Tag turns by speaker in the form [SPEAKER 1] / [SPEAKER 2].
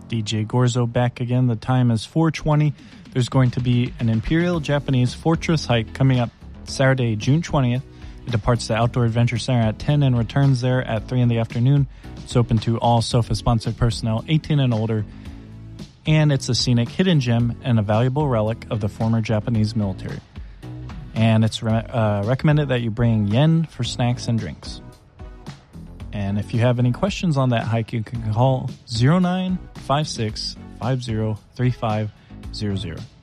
[SPEAKER 1] DJ Gorzo back again. The time is 4:20. There's going to be an Imperial Japanese Fortress hike coming up Saturday, June 20th. It departs the Outdoor Adventure Center at 10 and returns there at 3 in the afternoon. It's open to all SOFA-sponsored personnel 18 and older. And it's a scenic hidden gem and a valuable relic of the former Japanese military. And it's recommended that you bring yen for snacks and drinks. And if you have any questions on that hike, you can call 0956 503500.